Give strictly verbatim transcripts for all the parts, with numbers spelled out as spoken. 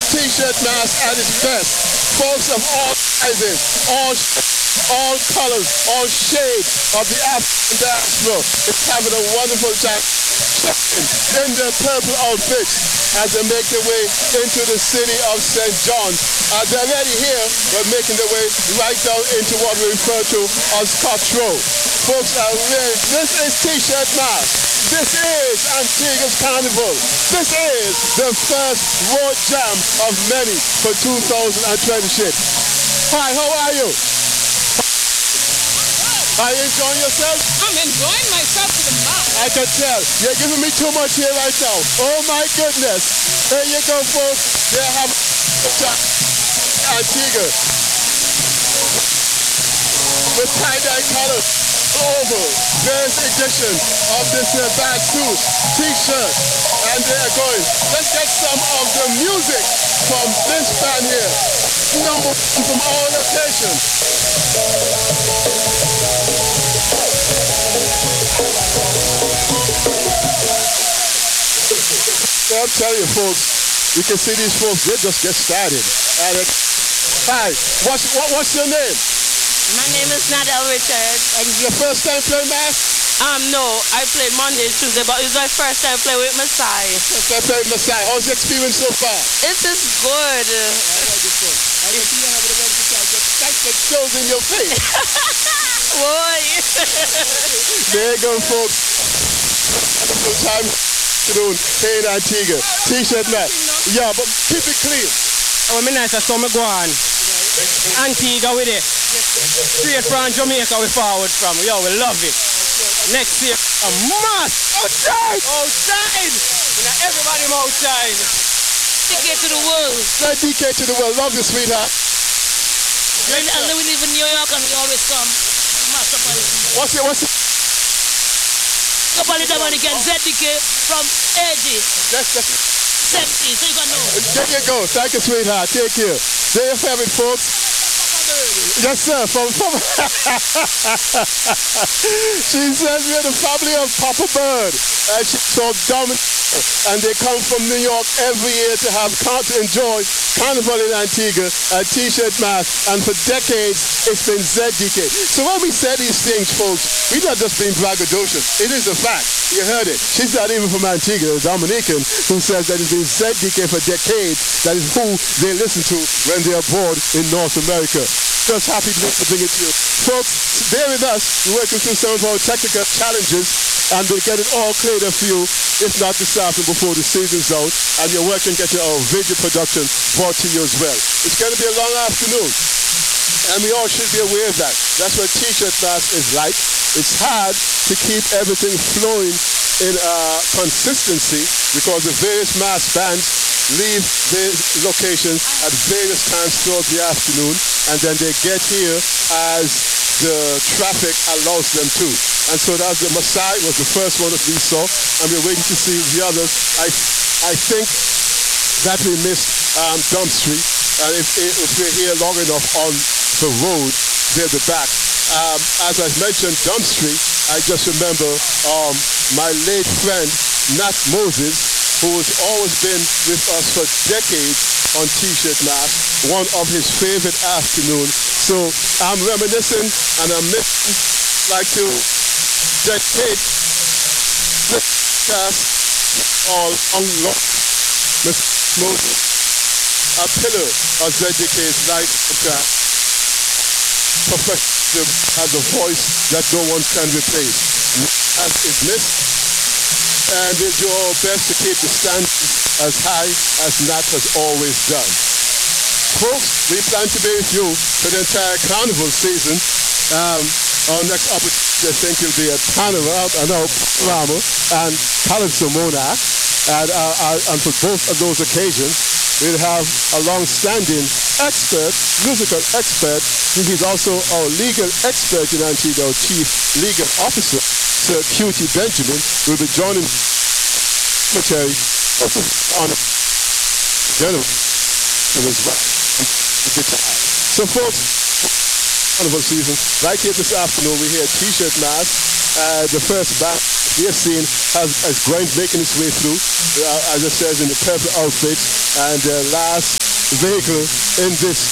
T-shirt mask at its best. Folks of all sizes, all all colors, all shades of the African diaspora is having a wonderful time in their purple outfits as they make their way into the city of Saint John's. Uh, they're already here, but making their way right down into what we refer to as Scotch Road. Folks are really, this is T-shirt mask. This is Antigua's Carnival. This is the first road jam of many for two thousand twenty-six. Hi, how are you? Are you enjoying yourself? I'm enjoying myself to the max. I can tell. You're giving me too much here right now. Oh my goodness. There you go, folks. They have Antigua with tie-dye colors over various edition of this uh, bad suit, t-shirt, and they are going. Let's get some of the music from this band here. Number from all locations. So I'm telling you, folks, you can see these folks, they just get started. And it, hi, what's, what, what's your name? My name is Nadal Richards. And is your first time playing mass? Um, no, I played Monday, Tuesday, but it's my first time playing with Masai. First time playing with Masai. How's the experience so far? It is good. I like this one. I can see you having a wonderful time. Just thanks for shows in your face. Boy. There you go, folks. Wonderful time afternoon here in Antigua. T-shirt man. Yeah, but keep it clean. Oh, me nice, I saw me go on. Antigua with it. Straight from Jamaica we forward from. Yo, we love it. Next year, a mass outside! Outside! You know, everybody outside. D K to the world. Let D K to the world. Love you, sweetheart. When yes, we live in New York and we always come. Master policy. What's it? What's it? Kapali Dominican Z D K from eighty. That's, that's seventy, so you can know. There you go. Thank you, sweetheart. Take care. There you have it, folks. Yes, sir. From, from she says we're the family of Papa Bird. And she's so dominant. And they come from New York every year to have to enjoy Carnival in Antigua, a T-shirt mask, and for decades it's been Z D K. So when we say these things, folks, we're not just being braggadocious. It is a fact. You heard it. She's not even from Antigua, a Dominican who says that it's been Z D K for decades. That is who they listen to when they're abroad in North America. Just happy to bring it to you. Folks, bear with us. We're working through some of our technical challenges and we'll get it all cleared up for you, if not this afternoon before the season's out. And you're working getting our video production brought to you as well. It's going to be a long afternoon. And we all should be aware of that. That's what T-shirt mask is like. It's hard to keep everything flowing in uh, consistency because the various mass bands leave their locations at various times throughout the afternoon, and then they get here as the traffic allows them to. And so that's the Masai was the first one that we saw, and we're waiting to see the others. I I think that we missed um, Dump Street, and if, if we're here long enough on the road, they'll be back. Um, as I mentioned, Dump Street, I just remember um, my late friend, Nat Moses, who has always been with us for decades on T-shirt mask, one of his favorite afternoons. So I'm reminiscing and I'm missing, like to dedicate this cast all unlock Mister Moses, a pillar of Z D K's life and professionalism has a voice that no one can replace. As is missed, and we'll do our best to keep the standards as high as Nat has always done. Folks, we plan to be with you for the entire carnival season. Um, our next opportunity, I think, will be at Panorama and Calypso-Mona. And, uh, uh, and for both of those occasions, we'll have a long-standing expert, musical expert. He's also our legal expert in Antigua, our chief legal officer, Sir Cutie Benjamin, will be joining secretary on general as well. So folks, carnival season, right here this afternoon, we hear T-shirt mask. Uh, the first band we have seen has, has grind making its way through, uh, as I said, in the purple outfit, and the last vehicle in this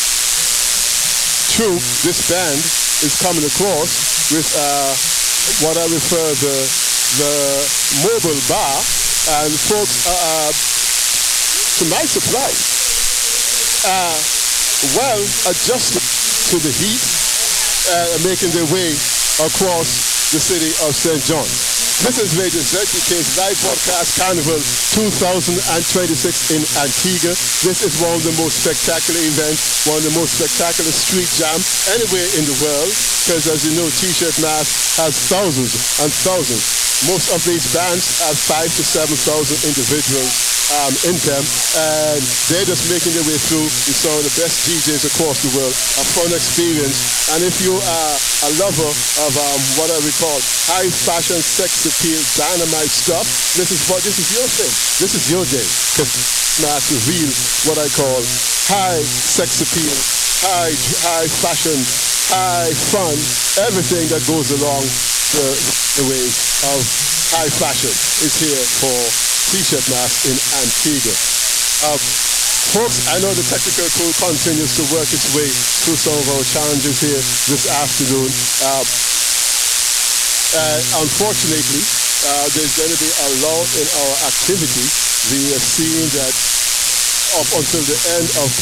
troop, this band, is coming across with uh, what I refer the the mobile bar, and folks, uh, uh, to my surprise, uh, well adjusted to the heat, uh, making their way across the city of Saint John. This is Radio Z P K's live broadcast Carnival two thousand twenty-six in Antigua. This is one of the most spectacular events, one of the most spectacular street jam anywhere in the world, because as you know, T-shirt Mask has thousands and thousands. Most of these bands have five to seven thousand individuals um, in them, and they're just making their way through with some of the best D Js across the world. A fun experience, and if you are a lover of um, what I would call high fashion, sex appeal, dynamite stuff, this is what this is your thing. This is your day, because Mask reveal what I call high sex appeal, high high fashion, high fun, everything that goes along the, the way of high fashion is here for T-shirt Mask in Antigua. Uh, folks, I know the technical crew continues to work its way through some of our challenges here this afternoon. Uh, uh, unfortunately, uh, there's going to be a lull in our activity. We have seen that up until the end of